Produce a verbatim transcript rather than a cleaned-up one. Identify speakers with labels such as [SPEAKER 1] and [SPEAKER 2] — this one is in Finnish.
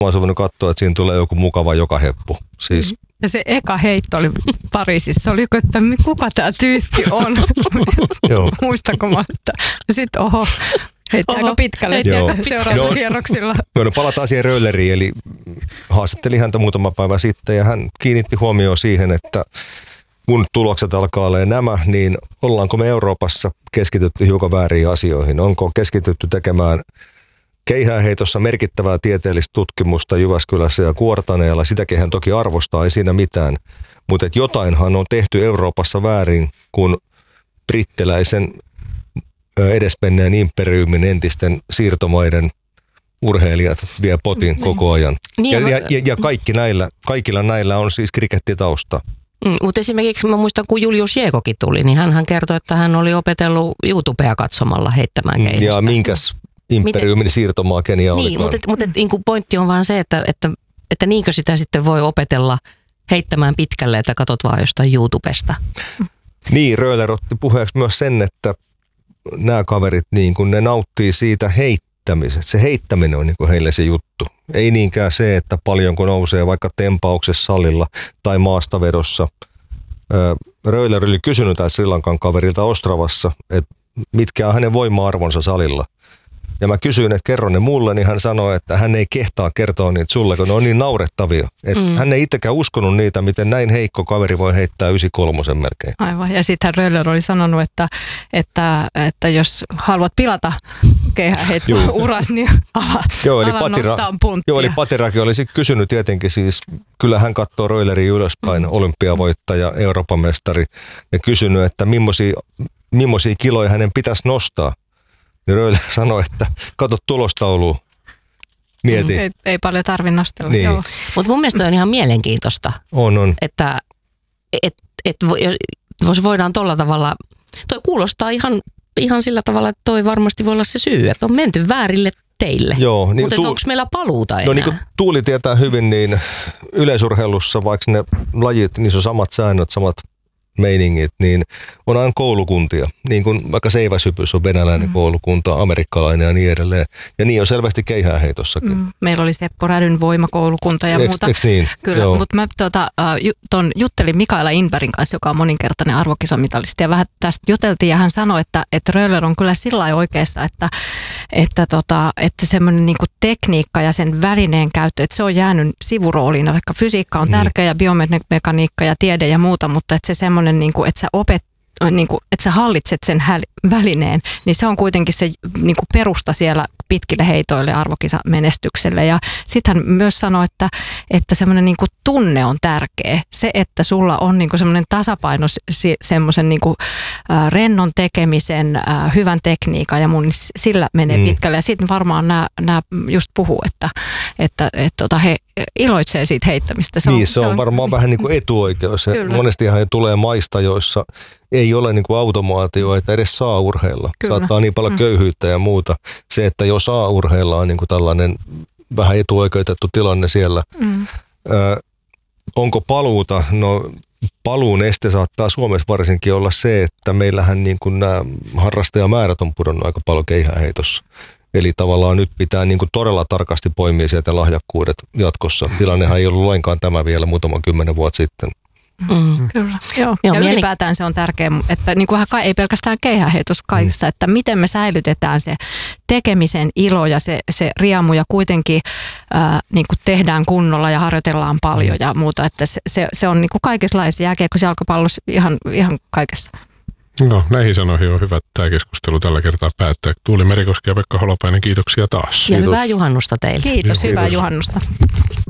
[SPEAKER 1] Mä oon voinut katsoa, että siinä tulee joku mukava joka heppu. Siis.
[SPEAKER 2] Ja se eka heitto oli Pariisissa. Oli, että kuka tämä tyyppi on? Muistanko mä, että sitten oho. Heitti aika pitkälle sieltä seuraavalla kierroksilla.
[SPEAKER 1] Joo, no palataan siihen Rölleriin, eli haastattelin häntä muutama päivä sitten ja hän kiinnitti huomioon siihen, että kun tulokset alkaa olemaan nämä, niin ollaanko me Euroopassa keskitytty hiukan väärin asioihin? Onko keskitytty tekemään keihäänheitossa merkittävää tieteellistä tutkimusta Jyväskylässä ja Kuortaneella? Sitäkin hän toki arvostaa, ei siinä mitään. Mutta jotainhan on tehty Euroopassa väärin, kun brittiläisen edesmenneen imperiumin entisten siirtomaiden urheilijat vie potin koko ajan. Niin, ja, ja, ja kaikki näillä, kaikilla näillä on siis krikettitausta.
[SPEAKER 3] Mm, mutta esimerkiksi mä muistan, kun Julius Jeekokin tuli, niin hän kertoi, että hän oli opetellut YouTubea katsomalla heittämään keihästä.
[SPEAKER 1] Ja minkäs imperiumin siirtomaa Kenia oli.
[SPEAKER 3] Niin, mutta, mutta niin kuin pointti on vaan se, että, että, että niinkö sitä sitten voi opetella heittämään pitkälle, että katot vaan jostain YouTubesta.
[SPEAKER 1] Niin, Röller otti puheeksi myös sen, että nämä kaverit, niin kun ne nauttii siitä heittämisestä. Se heittäminen on niin kuin heille se juttu. Ei niinkään se, että paljonko nousee vaikka tempauksessa salilla tai maastavedossa. Röller oli kysynyt tämän Sri Lankan kaverilta Ostravassa, että mitkä on hänen voima-arvonsa salilla. Ja mä kysyin, että kerro ne mulle, niin hän sanoi, että hän ei kehtaa kertoa niitä sulle, kun ne on niin naurettavia. Että mm. hän ei itsekään uskonut niitä, miten näin heikko kaveri voi heittää yhdeksänkymmentäkolme melkein.
[SPEAKER 2] Aivan, ja sitten Röller oli sanonut, että, että, että jos haluat pilata keihäänheittoa uras, niin ala,
[SPEAKER 1] joo, eli
[SPEAKER 2] ala
[SPEAKER 1] Patira,
[SPEAKER 2] nostaa punttia.
[SPEAKER 1] Joo, eli Patirakin olisi kysynyt tietenkin siis, kyllä hän katsoo Röllerin ylöspäin, mm. olympiavoittaja, Euroopan mestari, ja kysynyt, että millaisia, millaisia kiloja hänen pitäisi nostaa. Niin Röller sanoi, että kato tulostaulua, mieti.
[SPEAKER 2] Ei, ei paljon tarvitse nostella.
[SPEAKER 1] Niin.
[SPEAKER 3] Mutta mun mielestä on ihan mielenkiintoista,
[SPEAKER 1] on, on.
[SPEAKER 3] että et, et voidaan tuolla tavalla, toi kuulostaa ihan, ihan sillä tavalla, että toi varmasti voi olla se syy, että on menty väärille teille.
[SPEAKER 1] Joo, niin
[SPEAKER 3] mutta
[SPEAKER 1] tuul...
[SPEAKER 3] onko meillä paluuta enää?
[SPEAKER 1] No niin kuin Tuuli tietää hyvin, niin yleisurheilussa, vaikka ne lajit, niissä on samat säännöt, samat meiningit, niin on aina koulukuntia. Niin kuin vaikka seiväshypys on venäläinen mm. koulukunta, amerikkalainen ja niin edelleen. Ja niin on selvästi keihäänheitossakin. Mm.
[SPEAKER 2] Meillä oli Seppo Rädyn voimakoulukunta ja
[SPEAKER 1] eks,
[SPEAKER 2] muuta.
[SPEAKER 1] Eks niin?
[SPEAKER 2] Kyllä, mutta mä tota, ton juttelin Mikaela Inbergin kanssa, joka on moninkertainen arvokisamitalisti, ja vähän tästä juteltiin, ja hän sanoi, että, että Röller on kyllä sillä lailla oikeassa, että, että, tota, että semmoinen niinku tekniikka ja sen välineen käyttö, että se on jäänyt sivurooliin, vaikka fysiikka on tärkeä ja biomekaniikka ja tiede ja muuta, mutta että se semmoinen, niin kuin, että sä opet, niin kuin, että sä hallitset sen häl, välineen, niin se on kuitenkin se niin kuin perusta siellä pitkille heitoille arvokisamenestykselle. Ja sitten hän myös sanoi, että, että semmoinen niin kuin tunne on tärkeä. Se, että sulla on niin kuin semmoinen tasapaino semmoisen niin kuin, äh, rennon tekemisen, äh, hyvän tekniikan ja mun, niin sillä menee mm. pitkälle. Ja sitten varmaan nämä, nämä just puhuu, että, että, että, että he iloitsee siitä heittämistä.
[SPEAKER 1] Se on, niin, se on, se on varmaan vähän niin kuin etuoikeus. Monestihan tulee maista, joissa ei ole niin kuin automaatio, että edes saa urheilla. Kyllä. Saattaa niin paljon köyhyyttä ja muuta. Se, että jo saa urheilla, on niin kuin tällainen vähän etuoikeutettu tilanne siellä. Mm. Ö, onko paluuta? No paluun este saattaa Suomessa varsinkin olla se, että meillähän niin kuin nämä harrastajamäärät on pudonnut aika paljon keihäänheitossa. Eli tavallaan nyt pitää niin kuin todella tarkasti poimia sieltä lahjakkuudet jatkossa. Tilannehan ei ollut lainkaan tämä vielä muutaman kymmenen vuotta sitten.
[SPEAKER 2] Mm. Kyllä, joo. joo ja ylipäätään se on tärkeää, että niin kuin ei pelkästään keihäänheitossa kaikessa, mm. että miten me säilytetään se tekemisen ilo ja se, se riemu ja kuitenkin ää, niin kuin tehdään kunnolla ja harjoitellaan paljon ja muuta, että se, se, se on niin kuin kaikissa laissa, jääkiekossa, jalkapallossa, ihan, ihan kaikessa.
[SPEAKER 4] No, näihin sanoihin on hyvä tämä keskustelu tällä kertaa päättää. Tuuli Merikoski ja Pekka Holopainen, kiitoksia taas.
[SPEAKER 3] Ja Kiitos. Hyvää juhannusta teille.
[SPEAKER 2] Kiitos, Kiitos. Hyvää juhannusta.